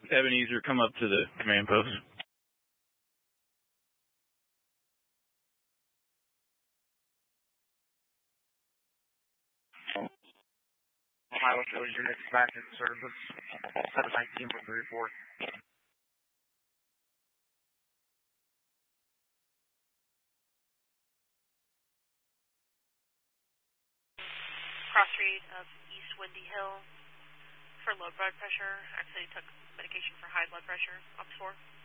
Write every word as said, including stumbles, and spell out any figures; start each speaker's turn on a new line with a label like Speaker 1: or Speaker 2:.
Speaker 1: Ebenezer, come up to the command post.
Speaker 2: Ohio shows units back in service. seven nineteen one three four.
Speaker 3: Crossread of East Windy Hill for low blood pressure. Actually took medication for high blood pressure. Ops four.